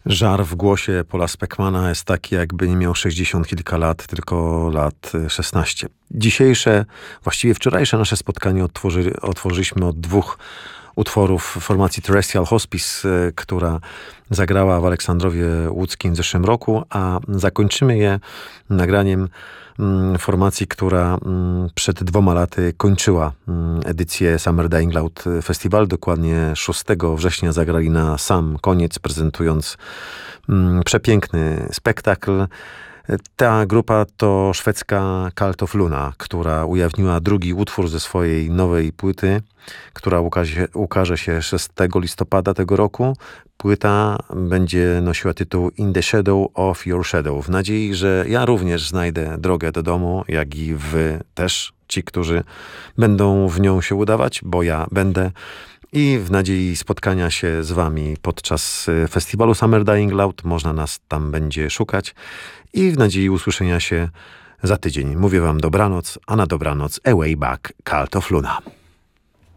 Żar w głosie Paula Speckmana jest taki, jakby nie miał 60 kilka lat, tylko lat 16. Dzisiejsze, właściwie wczorajsze nasze spotkanie otworzyliśmy od dwóch utworów formacji Terrestrial Hospice, która zagrała w Aleksandrowie Łódzkim w zeszłym roku, a zakończymy je nagraniem formacji, która przed 2 laty kończyła edycję Summer Dying Loud Festival. Dokładnie 6 września zagrali na sam koniec, prezentując przepiękny spektakl. Ta grupa to szwedzka Cult of Luna, która ujawniła drugi utwór ze swojej nowej płyty, która ukaże się 6 listopada tego roku. Płyta będzie nosiła tytuł In the Shadow of Your Shadow. W nadziei, że ja również znajdę drogę do domu, jak i wy też, ci, którzy będą w nią się udawać, bo ja będę. I w nadziei spotkania się z wami podczas festiwalu Summer Dying Loud, można nas tam będzie szukać. I w nadziei usłyszenia się za tydzień. Mówię wam dobranoc, a na dobranoc Away Back Cult of Luna.